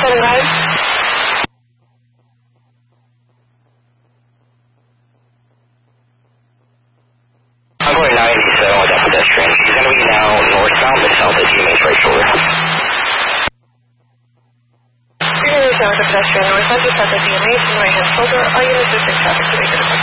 going right? I'm going 97 with that pedestrian. He's going to be now northbound, but south of DMA's right shoulder. You're going to be with the pedestrian northbound, just south of DMA, from the right-hand shoulder. All units are 6 traffic to make it